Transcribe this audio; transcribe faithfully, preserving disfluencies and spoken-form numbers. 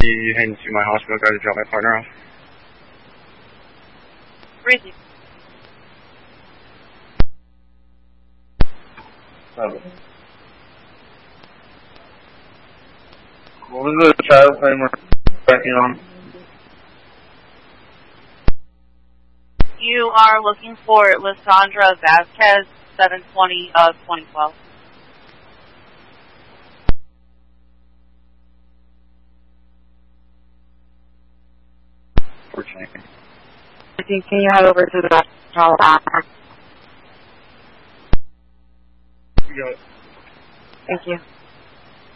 be heading to my hospital. Got to drop my partner off. Breezy. Seven. What was the child name we're checking on? You are looking for Lysandra Vasquez, seven twenty of twenty twelve. Fortunately. Can you head over to the hospital? You got it. Thank you.